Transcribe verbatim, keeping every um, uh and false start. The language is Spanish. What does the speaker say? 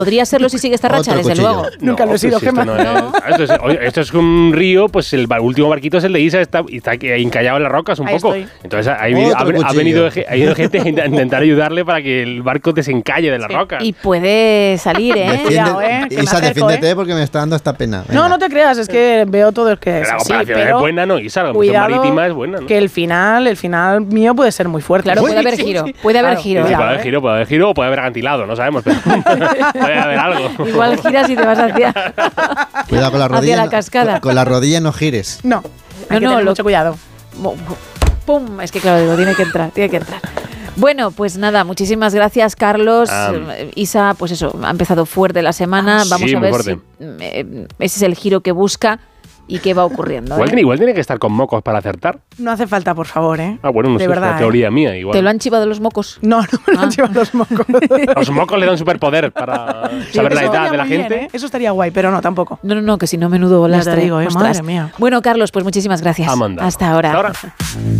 Podría serlo si sigue esta racha, desde cuchillo. luego. No, Nunca lo he pues sido, si esto, Gemma. no es, No. esto, es, oye, esto es un río, pues el bar- último barquito es el de Isa, está, y está aquí encallado en las rocas un Ahí poco. estoy. Entonces ha, ha, Otro ha, ha cuchillo. venido, ha venido gente a intentar ayudarle para que el barco desencalle de las Sí. rocas. Y puede salir, ¿eh? Defiende- Cuidado, eh, que me Isa, acerco, defiéndete porque me está dando esta pena. No, Venga. no te creas, es que veo todo el que es Pero la así, comparación pero es buena, ¿no? Isa, la comparación cuidado marítima es buena, ¿no? que el final, el final mío puede ser muy fuerte. Claro, Uy, puede haber Sí, giro. sí. Puede haber Claro, giro. Sí, ¿eh? puede haber ¿eh? giro, puede haber giro o puede haber acantilado, no sabemos, pero puede haber algo. Igual giras y te vas hacia... Cuidado con la hacia rodilla. la no- cascada. Con, con la rodilla no gires. No, hay que no, tener lo- mucho cuidado. ¡Pum! Es que claro, digo, tiene que entrar, tiene que entrar. Bueno, pues nada, muchísimas gracias, Carlos. Ah. Eh, Isa, pues eso, ha empezado fuerte la semana. Ah, Vamos sí, a muy ver fuerte. si eh, ese es el giro que busca y qué va ocurriendo. Igual, ¿eh? tiene, igual tiene que estar con mocos para acertar. No hace falta, por favor, ¿eh? Ah, bueno, no De sé, verdad, es una teoría mía. Igual. ¿Te lo han chivado los mocos? No, no me lo Ah. han llevado los mocos. Los mocos le dan superpoder para Sí, saber la eso edad estaría de la muy bien, gente. ¿eh? Eso estaría guay, pero no, tampoco. No, no, no, que si no, menudo Ya te lastre. digo, eh, Ostras. madre mía. Bueno, Carlos, pues muchísimas gracias. Amanda. Hasta ahora. Hasta ahora.